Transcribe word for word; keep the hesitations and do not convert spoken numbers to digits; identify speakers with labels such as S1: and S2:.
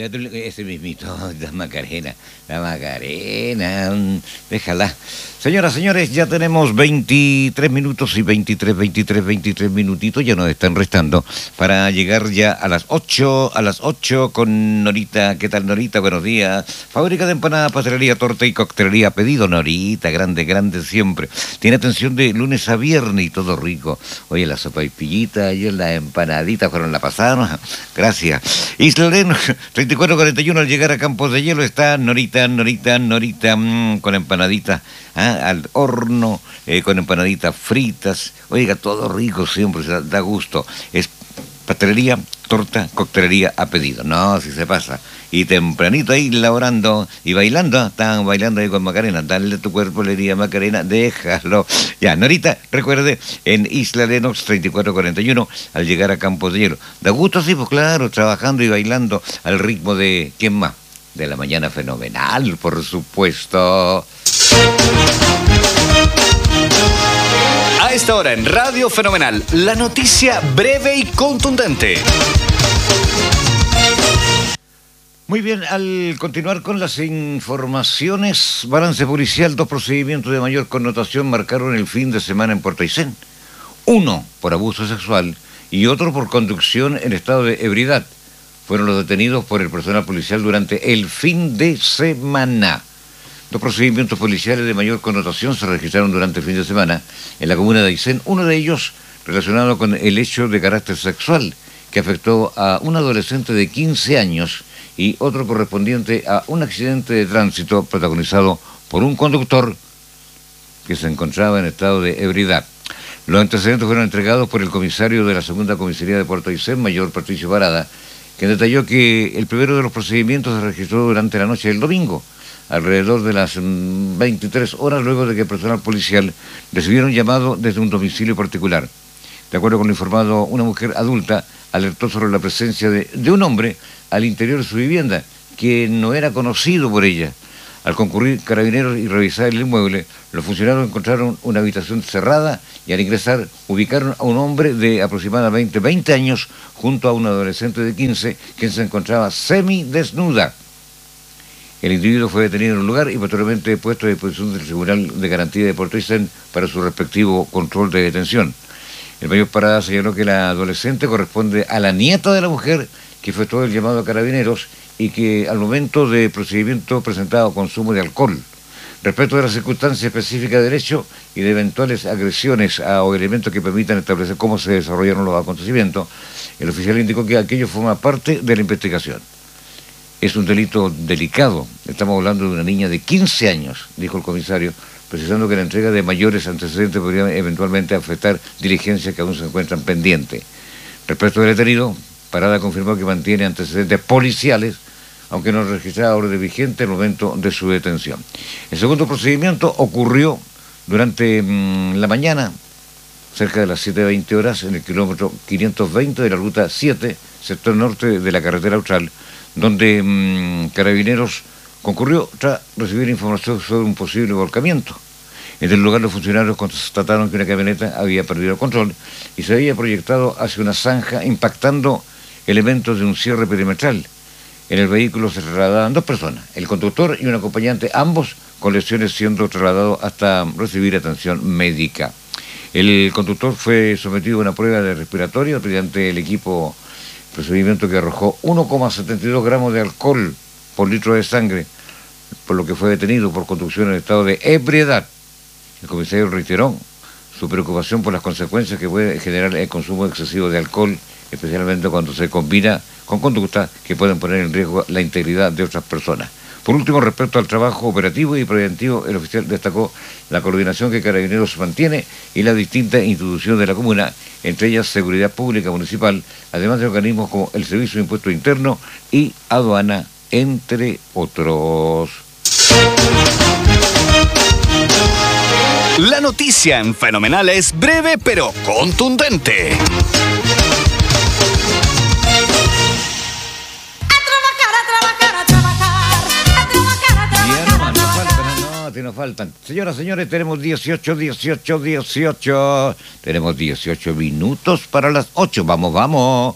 S1: el otro, ese mismito, la Macarena, la Macarena, déjala. Señoras, señores, ya tenemos veintitrés minutos y veintitrés, veintitrés, veintitrés minutitos, ya nos están restando para llegar ya a las ocho, a las ocho con Norita. ¿Qué tal, Norita? Buenos días. Fábrica de empanadas, pastelería, torta y coctelería. Pedido, Norita, grande, grande siempre. Tiene atención de lunes a viernes y todo rico. Oye, la sopaipillita, ayer las empanaditas fueron la pasada, ¿no? Gracias. Isla Leno, treinta y cuatro cuarenta y uno, al llegar a Campos de Hielo está Norita, Norita, Norita, mmm, con empanaditas, ¿ah? Al horno, eh, con empanaditas fritas. Oiga, todo rico siempre, da, da gusto. Es pastelería, torta, coctelería a pedido. No, si se pasa. Y tempranito ahí laborando y bailando, estaban bailando ahí con Macarena. Dale tu cuerpo, le diría Macarena, déjalo. Ya, Norita, recuerde, en Isla Lenox, treinta y cuatro cuarenta y uno, al llegar a Campos de Hielo. Da gusto, sí, pues claro, trabajando y bailando al ritmo de, ¿quién más? De La Mañana Fenomenal, por supuesto.
S2: A esta hora en Radio Fenomenal, la noticia breve y contundente.
S1: Muy bien, al continuar con las informaciones, balance policial, dos procedimientos de mayor connotación marcaron el fin de semana en Puerto Aysén. Uno por abuso sexual y otro por conducción en estado de ebriedad. Fueron los detenidos por el personal policial durante el fin de semana. Dos procedimientos policiales de mayor connotación se registraron durante el fin de semana en la comuna de Aysén, uno de ellos relacionado con el hecho de carácter sexual que afectó a un adolescente de quince años y otro correspondiente a un accidente de tránsito protagonizado por un conductor que se encontraba en estado de ebriedad. Los antecedentes fueron entregados por el comisario de la segunda comisaría de Puerto Aysén, mayor Patricio Parada, quien detalló que el primero de los procedimientos se registró durante la noche del domingo, alrededor de las veintitrés horas, luego de que el personal policial recibiera un llamado desde un domicilio particular. De acuerdo con lo informado, una mujer adulta alertó sobre la presencia de, de un hombre al interior de su vivienda, que no era conocido por ella. Al concurrir carabineros y revisar el inmueble, los funcionarios encontraron una habitación cerrada y al ingresar ubicaron a un hombre de aproximadamente veinte años junto a un adolescente de quince, quien se encontraba semidesnuda. El individuo fue detenido en el lugar y posteriormente puesto a disposición del Tribunal de Garantía de Puerto Aysén para su respectivo control de detención. El mayor Parada señaló que la adolescente corresponde a la nieta de la mujer que efectuó el llamado a carabineros y que al momento de procedimiento presentaba consumo de alcohol. Respecto de las circunstancias específicas del hecho y de eventuales agresiones a o elementos que permitan establecer cómo se desarrollaron los acontecimientos, el oficial indicó que aquello forma parte de la investigación. Es un delito delicado, estamos hablando de una niña de quince años, dijo el comisario, precisando que la entrega de mayores antecedentes podría eventualmente afectar diligencias que aún se encuentran pendientes. Respecto del detenido, Parada confirmó que mantiene antecedentes policiales, aunque no registraba orden vigente al momento de su detención. El segundo procedimiento ocurrió durante mmm, la mañana, cerca de las siete veinte horas, en el kilómetro quinientos veinte de la ruta siete, sector norte de la carretera austral, donde mmm, Carabineros concurrió tras recibir información sobre un posible volcamiento. En el lugar, los funcionarios constataron que una camioneta había perdido el control y se había proyectado hacia una zanja, impactando elementos de un cierre perimetral. En el vehículo se trasladaban dos personas, el conductor y un acompañante, ambos con lesiones, siendo trasladados hasta recibir atención médica. El conductor fue sometido a una prueba de respiratorio mediante el equipo, procedimiento que arrojó uno coma setenta y dos gramos de alcohol por litro de sangre, por lo que fue detenido por conducción en estado de ebriedad. El comisario reiteró su preocupación por las consecuencias que puede generar el consumo excesivo de alcohol, especialmente cuando se combina con conductas que pueden poner en riesgo la integridad de otras personas. Por último, respecto al trabajo operativo y preventivo, el oficial destacó la coordinación que Carabineros mantiene y las distintas instituciones de la comuna, entre ellas Seguridad Pública Municipal, además de organismos como el Servicio de Impuesto Interno y Aduana, entre otros.
S2: La noticia en Fenomenal es breve pero contundente.
S1: Nos faltan. Señoras, señores, tenemos dieciocho, dieciocho, dieciocho. Tenemos dieciocho minutos para las ocho. Vamos, vamos.